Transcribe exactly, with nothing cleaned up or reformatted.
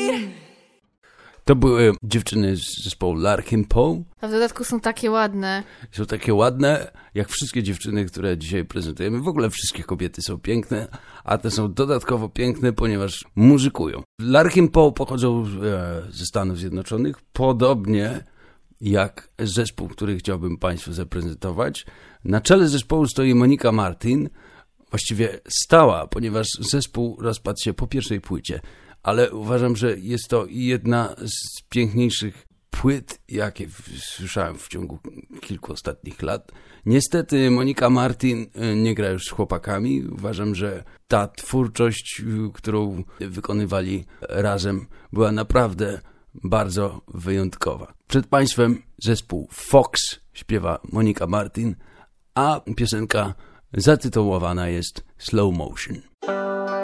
To były dziewczyny z zespołu Larkin Poe. A w dodatku są takie ładne. Są takie ładne, jak wszystkie dziewczyny, które dzisiaj prezentujemy. W ogóle wszystkie kobiety są piękne, a te są dodatkowo piękne, ponieważ muzykują. Larkin Poe pochodzą ze Stanów Zjednoczonych, podobnie jak zespół, który chciałbym Państwu zaprezentować. Na czele zespołu stoi Monica Martin, właściwie stała, ponieważ zespół rozpadł się po pierwszej płycie. Ale uważam, że jest to jedna z piękniejszych płyt, jakie słyszałem w ciągu kilku ostatnich lat. Niestety Monica Martin nie gra już z chłopakami. Uważam, że ta twórczość, którą wykonywali razem, była naprawdę bardzo wyjątkowa. Przed Państwem zespół Fox śpiewa Monica Martin, a piosenka zatytułowana jest Slow Motion.